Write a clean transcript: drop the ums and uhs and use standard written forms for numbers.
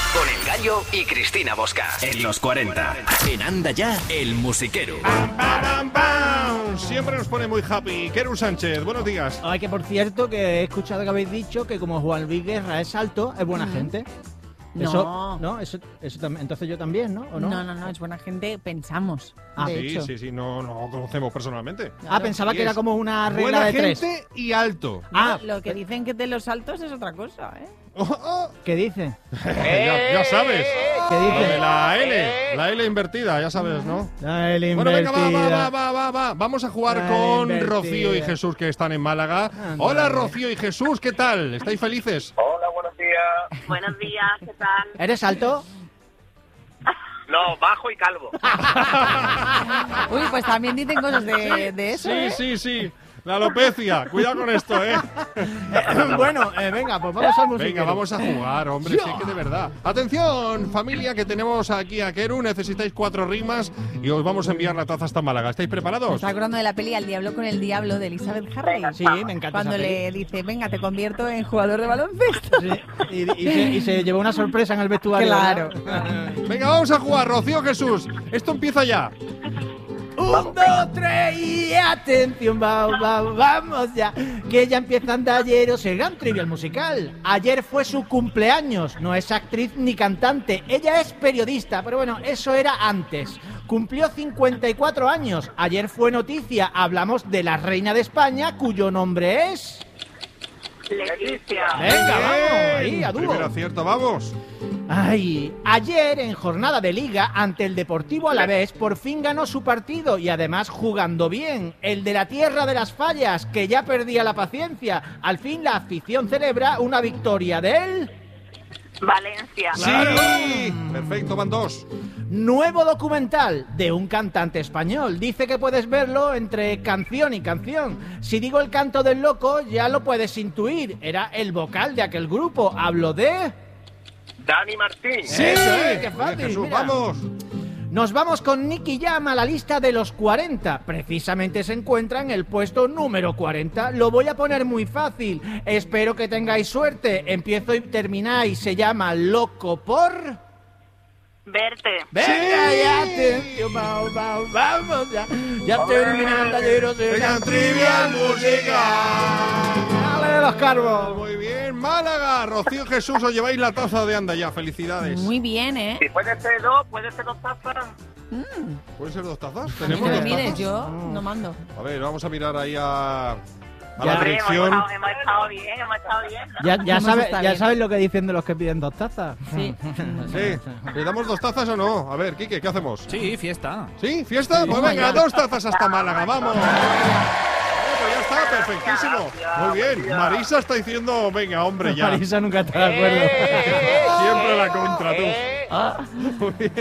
Con El Gallo y Cristina Bosca. En los 40. En Anda Ya, el musiquero. ¡Pam, pam, pam! Siempre nos pone muy happy. Keru Sánchez, buenos días. Ay, que por cierto, que he escuchado que habéis dicho que como Juan Luis Guerra es alto, es buena gente. Eso también. Entonces yo también, ¿no? ¿O no? No, es buena gente, pensamos. De Sí, hecho. sí, no conocemos personalmente. Pensaba que era como una regla Buena de tres. gente y alto. Lo que dicen que de los altos es otra cosa, ¿eh? ¿Qué dice? Ya sabes. ¿Qué Lo dice? de la L invertida, ya sabes, ¿no? Dale, Bueno, venga, invertida. va. Vamos a jugar La con invertida. Rocío y Jesús, que están en Málaga. Ándale. Hola, Rocío y Jesús, ¿qué tal? ¿Estáis felices? Hola, buenos días. Buenos días, ¿qué tal? ¿Eres alto? No, bajo y calvo. Uy, pues también dicen cosas de eso, ¿eh? Sí. La alopecia. Cuidado con esto, ¿eh? Bueno, venga, pues vamos al musiquero. Venga, vamos a jugar, hombre, sí que de verdad. Atención, familia, que tenemos aquí a Keru. Necesitáis 4 rimas y os vamos a enviar la taza hasta Málaga. ¿Estáis Me preparados? está acordando de la peli Al diablo con el diablo de Elizabeth Harley. Sí, me encanta Cuando esa le dice, venga, te convierto en jugador de baloncesto. peli. Sí, y se llevó una sorpresa en el vestuario. Claro. ¿verdad? Venga, vamos a jugar, Rocío, Jesús. Esto empieza ya. 1, 2, 3 y atención, vamos ya, que ya empieza Andalleros, el gran trivial musical. Ayer fue su cumpleaños, no es actriz ni cantante, ella es periodista, pero bueno, eso era antes. Cumplió 54 años, ayer fue noticia, hablamos de la reina de España, cuyo nombre es... Leticia. Venga, vamos, Bien. ahí, a dúo. Primer acierto, vamos. Ay, ayer en jornada de liga ante el Deportivo Alavés por fin ganó su partido y además jugando bien, el de la tierra de las fallas, que ya perdía la paciencia. Al fin la afición celebra una victoria de él. Valencia. Sí. Perfecto, van 2. Nuevo documental de un cantante español. Dice que puedes verlo entre canción y canción. Si digo el canto del loco, ya lo puedes intuir. Era el vocal de aquel grupo. Hablo de... Dani Martín. Sí, Eso es, qué Oye, fácil, Jesús, mira. vamos. Nos vamos con Nicky Jam a la lista de los 40. Precisamente se encuentra en el puesto número 40. Lo voy a poner muy fácil. Espero que tengáis suerte. Empiezo y termináis. Se llama Loco por... Verte. Venga, ya, atención, vamos ya. Ya termina Andalleros. Venga, trivial musical. Dale de los carbos. Muy bien, Málaga. Rocío, Jesús, os lleváis la taza de Anda Ya. Felicidades. Muy bien, ¿eh? Si puede ser dos tazas. ¿Pueden ser 2 tazas? Que ¿Tenemos te 2 mires, tazas? yo no mando. A ver, vamos a mirar ahí a Ya. la Hombre, dirección. hemos estado bien. Ya Está bien. sabes lo que dicen de los que piden 2 tazas. Sí. Sí, ¿le damos 2 tazas o no? A ver, Quique, ¿qué hacemos? Sí, fiesta. ¿Sí? ¿Fiesta? Pues venga, 2 tazas hasta Málaga, vamos. Pues ya está, perfectísimo. Muy bien, Marisa está diciendo, venga, hombre, ya. Marisa nunca está de acuerdo. Siempre la contra, tú. Muy bien.